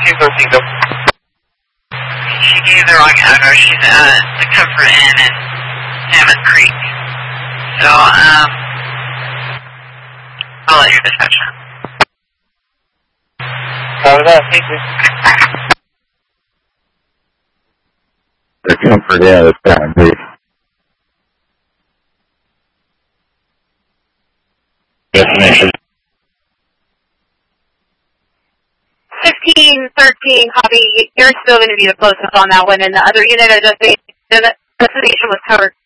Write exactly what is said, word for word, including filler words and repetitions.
fifteen thirteen, go. She gave the wrong address. She's at the Comfort Inn in Salmon Creek. So, um, I'll let your dispatch know. Copy that, thank you. The Comfort Inn is Salmon Creek. Destination. fifteen thirteen, copy. You're still going to be the closest on that one, and the other unit of the destination was covered.